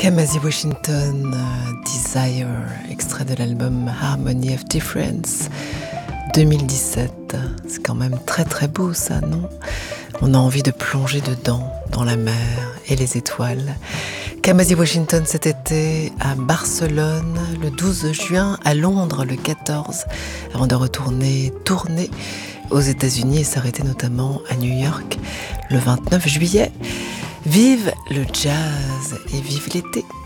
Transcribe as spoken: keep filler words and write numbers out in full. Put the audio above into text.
Kamasi Washington, euh, Desire, extrait de l'album Harmony of Difference, deux mille dix-sept. C'est quand même très très beau ça, non? On a envie de plonger dedans, dans la mer et les étoiles. Kamasi Washington cet été à Barcelone, le douze juin, à Londres le quatorze, avant de retourner tourner aux États-Unis et s'arrêter notamment à New York le vingt-neuf juillet. Vive le jazz et vive l'été!